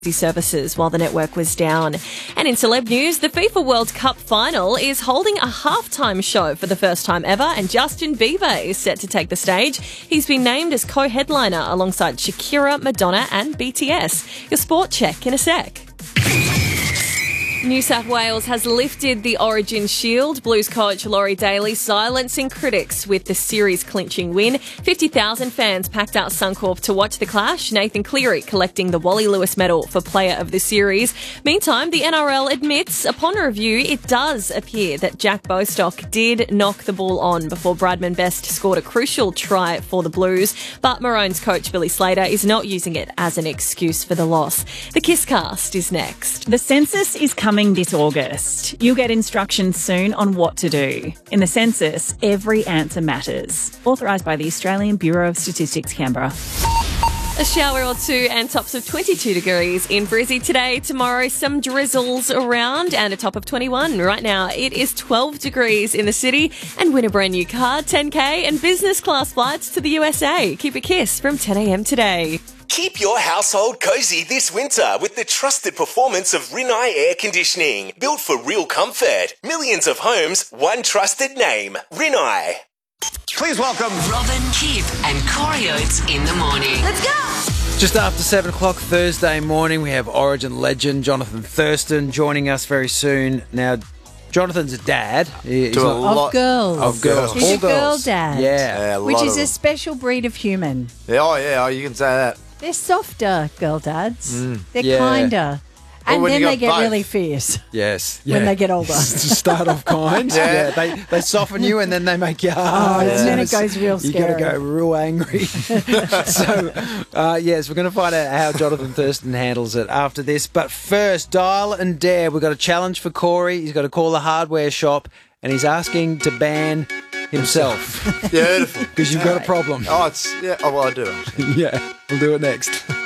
services while the network was down. And in celeb news, the FIFA World Cup final is holding a halftime show for the first time ever, and Justin Bieber is set to take the stage. He's been named as co-headliner alongside Shakira, Madonna and BTS. Your sport check in a sec. New South Wales has lifted the Origin Shield. Blues coach Laurie Daly silencing critics with the series-clinching win. 50,000 fans packed out Suncorp to watch the clash. Nathan Cleary collecting the Wally Lewis medal for Player of the Series. Meantime, the NRL admits, upon review, it does appear that Jack Bostock did knock the ball on before Bradman Best scored a crucial try for the Blues. But Maroons coach Billy Slater is not using it as an excuse for the loss. The Kisscast is next. The census is coming this August. You'll get instructions soon on what to do. In the census, every answer matters. Authorised by the Australian Bureau of Statistics, Canberra. A shower or two and tops of 22 degrees in Brizzy today. Tomorrow, some drizzles around and a top of 21. Right now, it is 12 degrees in the city. And win a brand new car, 10K and business class flights to the USA. Keep a kiss from 10 a.m. today. Keep your household cozy this winter with the trusted performance of Rinnai Air Conditioning. Built for real comfort. Millions of homes, one trusted name. Rinnai. Please welcome Robin, Kip and Corey Oates in the morning. Let's go! Just after 7 o'clock Thursday morning, we have Origin legend Jonathan Thurston joining us very soon. Now, Jonathan's a dad. He's Of girls. Of girls. He's All a girl girls. dad. Yeah. Which is a special breed of human. Yeah, you can say that. They're softer girl dads. They're Yeah. kinder. And when then you they got get both. really fierce Yes. when they get older. To start off kind. Yeah. They soften you and then they make you hard. and then it goes real You got to scary. go real angry. So, yes, we're going to find out how Jonathan Thurston handles it after this. But first, dial and dare. We've got a challenge for Corey. He's got to call the hardware shop and he's asking to ban himself Beautiful. because you've got a problem. Oh, I do. Yeah, we'll do it next.